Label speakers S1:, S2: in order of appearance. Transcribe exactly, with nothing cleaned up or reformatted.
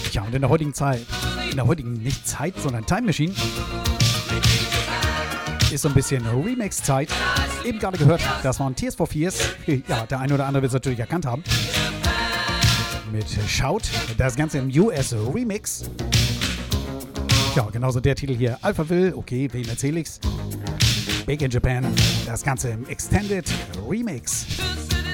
S1: Ja, und in der heutigen Zeit, in der heutigen nicht Zeit, sondern Time Machine, ist so ein bisschen Remix-Zeit. Eben gerade gehört, das waren Tears for Fears. Ja, der eine oder andere wird es natürlich erkannt haben. Mit Shout, das Ganze im U S Remix. Ja, genauso der Titel hier, Alphaville, okay, wem erzähl ich's? Big in Japan, das Ganze im Extended Remix.